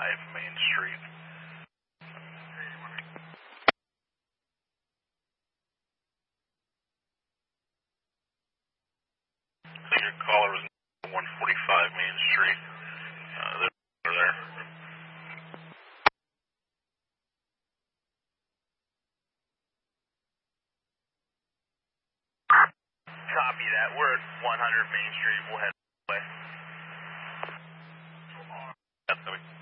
Main Street. So your caller was 145 Main Street. They're there. Copy that. We're at 100 Main Street. We'll head away. Yep.